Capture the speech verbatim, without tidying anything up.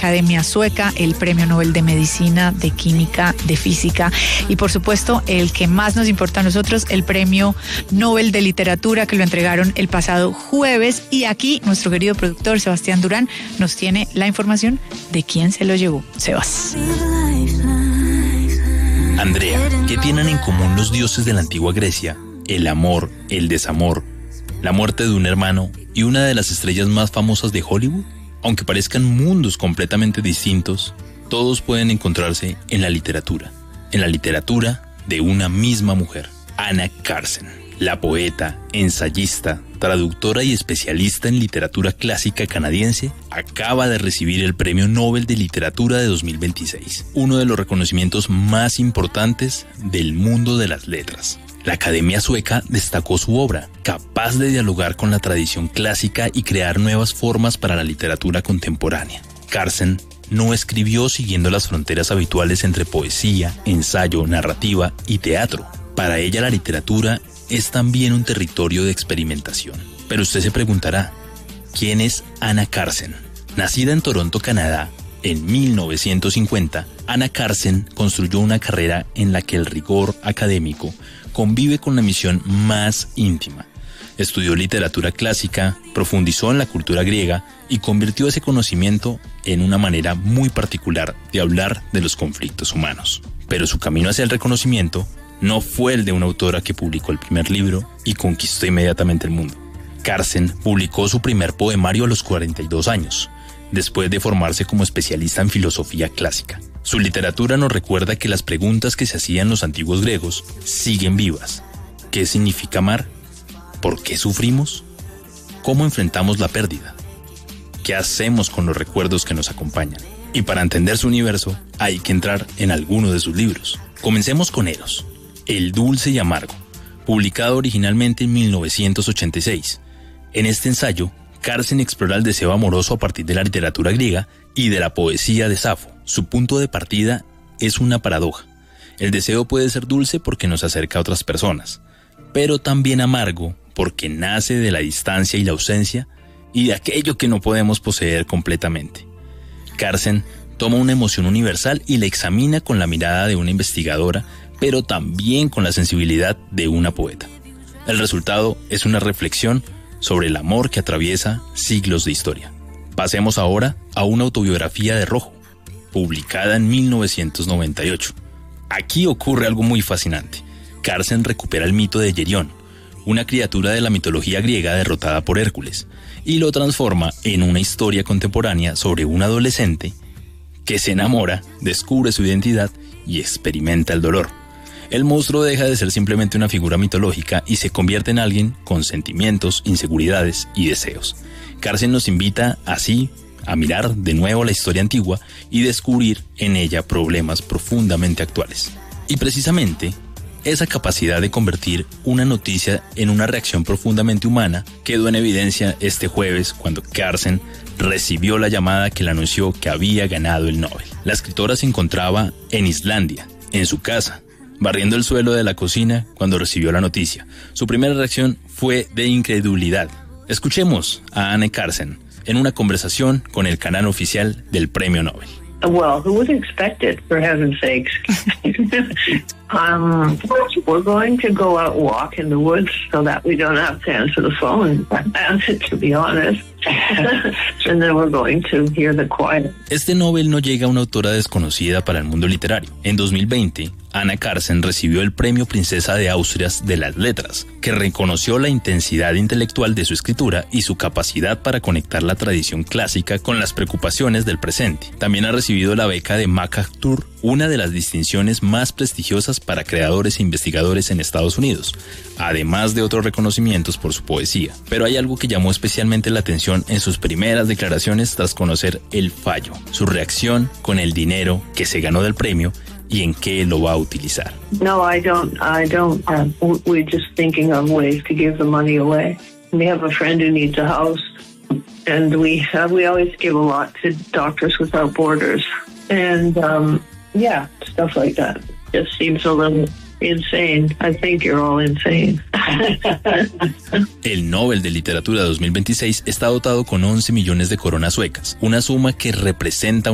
Academia Sueca, el Premio Nobel de Medicina, de Química, de Física y por supuesto el que más nos importa a nosotros, el Premio Nobel de Literatura, que lo entregaron el pasado jueves. Y aquí nuestro querido productor Sebastián Durán nos tiene la información de quién se lo llevó. Sebas. Andrea, ¿qué tienen en común los dioses de la antigua Grecia? El amor, el desamor, la muerte de un hermano y una de las estrellas más famosas de Hollywood. Aunque parezcan mundos completamente distintos, todos pueden encontrarse en la literatura. En la literatura de una misma mujer, Anna Carson. La poeta, ensayista, traductora y especialista en literatura clásica canadiense acaba de recibir el Premio Nobel de Literatura de dos mil veintiséis, uno de los reconocimientos más importantes del mundo de las letras. La Academia Sueca destacó su obra, capaz de dialogar con la tradición clásica y crear nuevas formas para la literatura contemporánea. Carson no escribió siguiendo las fronteras habituales entre poesía, ensayo, narrativa y teatro. Para ella la literatura es también un territorio de experimentación. Pero usted se preguntará, ¿quién es Anna Carson? Nacida en Toronto, Canadá, en mil novecientos cincuenta, Anna Carson construyó una carrera en la que el rigor académico convive con la misión más íntima. Estudió literatura clásica, profundizó en la cultura griega y convirtió ese conocimiento en una manera muy particular de hablar de los conflictos humanos. Pero su camino hacia el reconocimiento no fue el de una autora que publicó el primer libro y conquistó inmediatamente el mundo. Carson publicó su primer poemario a los cuarenta y dos años, después de formarse como especialista en filosofía clásica. Su literatura nos recuerda que las preguntas que se hacían los antiguos griegos siguen vivas. ¿Qué significa amar? ¿Por qué sufrimos? ¿Cómo enfrentamos la pérdida? ¿Qué hacemos con los recuerdos que nos acompañan? Y para entender su universo, hay que entrar en alguno de sus libros. Comencemos con Eros, el dulce y amargo, publicado originalmente en mil novecientos ochenta y seis. En este ensayo, Carson explora el deseo amoroso a partir de la literatura griega y de la poesía de Safo. Su punto de partida es una paradoja. El deseo puede ser dulce porque nos acerca a otras personas, pero también amargo porque nace de la distancia y la ausencia y de aquello que no podemos poseer completamente. Carson toma una emoción universal y la examina con la mirada de una investigadora, pero también con la sensibilidad de una poeta. El resultado es una reflexión sobre el amor que atraviesa siglos de historia. Pasemos ahora a una autobiografía de Rojo, publicada en mil novecientos noventa y ocho. Aquí ocurre algo muy fascinante. Carson recupera el mito de Gerión, una criatura de la mitología griega derrotada por Hércules, y lo transforma en una historia contemporánea sobre un adolescente que se enamora, descubre su identidad y experimenta el dolor. El monstruo deja de ser simplemente una figura mitológica y se convierte en alguien con sentimientos, inseguridades y deseos. Carson nos invita, así, a mirar de nuevo la historia antigua y descubrir en ella problemas profundamente actuales. Y precisamente, esa capacidad de convertir una noticia en una reacción profundamente humana quedó en evidencia este jueves cuando Carson recibió la llamada que le anunció que había ganado el Nobel. La escritora se encontraba en Islandia, en su casa, barriendo el suelo de la cocina cuando recibió la noticia. Su primera reacción fue de incredulidad. Escuchemos a Anna Carson en una conversación con el canal oficial del Premio Nobel. Well, who would expect it, for heaven's sakes? um, we're going to go out and walk in the woods so that we don't have to answer the phone, to be honest. And then we're going to hear the choir. Este Nobel no llega a una autora desconocida para el mundo literario. En dos mil veinte, Anna Carson recibió el Premio Princesa de Asturias de las Letras, que reconoció la intensidad intelectual de su escritura y su capacidad para conectar la tradición clásica con las preocupaciones del presente. También ha recibido la beca de MacArthur, una de las distinciones más prestigiosas para creadores e investigadores en Estados Unidos, además de otros reconocimientos por su poesía. Pero hay algo que llamó especialmente la atención en sus primeras declaraciones tras conocer el fallo, su reacción con el dinero que se ganó del premio y en qué lo va a utilizar. No, I don't. I don't. Uh, we're just thinking of ways to give the money away. We have a friend who needs a house, and we uh, we always give a lot to Doctors Without Borders, and um, yeah, stuff like that. Just seems a little insane. I think you're all insane. El Nobel de Literatura dos mil veintiséis está dotado con once millones de coronas suecas, una suma que representa